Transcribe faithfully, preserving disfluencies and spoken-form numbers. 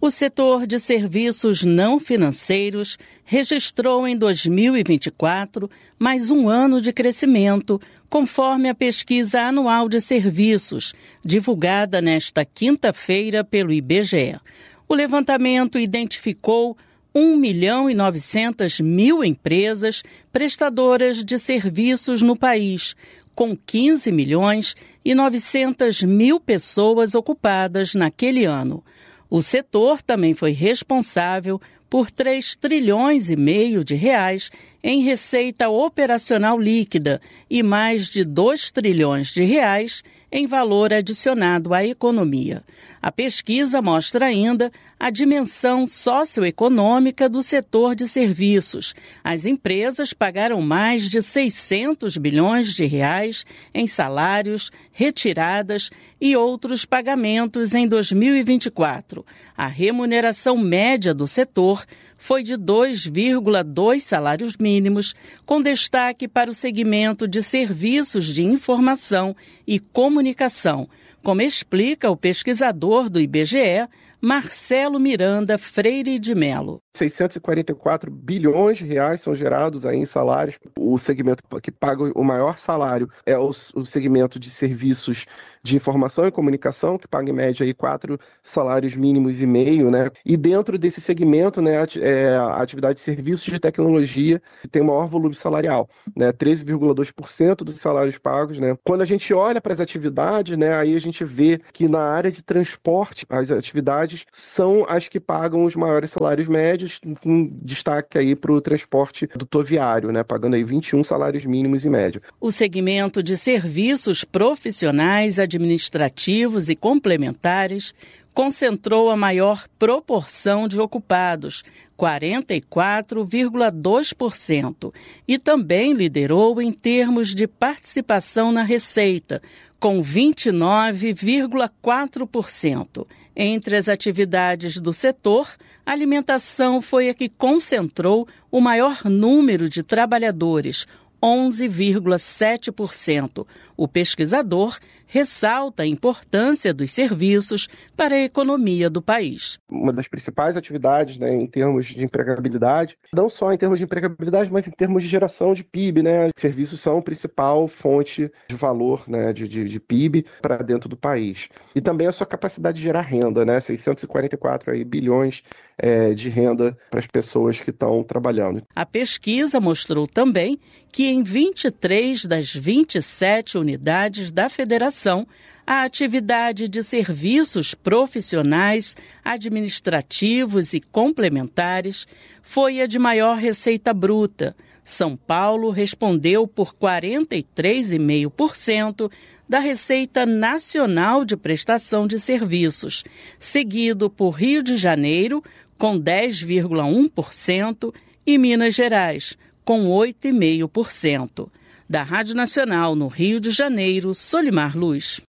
O setor de serviços não financeiros registrou em dois mil e vinte e quatro mais um ano de crescimento, conforme a pesquisa anual de serviços, divulgada nesta quinta-feira pelo I B G E. O levantamento identificou um milhão e novecentas mil empresas prestadoras de serviços no país, com quinze milhões e novecentas mil pessoas ocupadas naquele ano. O setor também foi responsável por três trilhões e meio de reais em receita operacional líquida e mais de dois trilhões de reais em valor adicionado à economia. A pesquisa mostra ainda a dimensão socioeconômica do setor de serviços. As empresas pagaram mais de seiscentos bilhões de reais em salários, retiradas e outros pagamentos em dois mil e vinte e quatro. A remuneração média do setor foi de dois vírgula dois salários mínimos, com destaque para o segmento de serviços de informação e comunicação, como explica o pesquisador do I B G E, Marcelo Miranda Freire de Mello. seiscentos e quarenta e quatro bilhões de reais são gerados aí em salários. O segmento que paga o maior salário é o, o segmento de serviços de informação e comunicação, que paga em média aí quatro salários mínimos e meio, né? E dentro desse segmento, né, é a atividade de serviços de tecnologia que tem o maior volume salarial, né? treze vírgula dois por cento dos salários pagos, né? Quando a gente olha para as atividades, né, aí a gente vê que na área de transporte, as atividades são as que pagam os maiores salários médios, com destaque aí para o transporte rodoviário, né, pagando aí vinte e um salários mínimos e médio. O segmento de serviços profissionais, administrativos e complementares concentrou a maior proporção de ocupados, quarenta e quatro vírgula dois por cento, e também liderou em termos de participação na receita, com vinte e nove vírgula quatro por cento. Entre as atividades do setor, a alimentação foi a que concentrou o maior número de trabalhadores, onze vírgula sete por cento. O pesquisador ressalta a importância dos serviços para a economia do país. Uma das principais atividades, né, em termos de empregabilidade, não só em termos de empregabilidade, mas em termos de geração de P I B, né? Os serviços são a principal fonte de valor, né, de, de, de P I B para dentro do país. E também a sua capacidade de gerar renda, né? seiscentos e quarenta e quatro aí, bilhões é, de renda para as pessoas que estão trabalhando. A pesquisa mostrou também que em vinte e três das vinte e sete unidades da federação, a atividade de serviços profissionais, administrativos e complementares foi a de maior receita bruta. São Paulo respondeu por quarenta e três vírgula cinco por cento da Receita Nacional de Prestação de Serviços, seguido por Rio de Janeiro, com dez vírgula um por cento, e Minas Gerais, com oito vírgula cinco por cento. Da Rádio Nacional no Rio de Janeiro, Solimar Luz.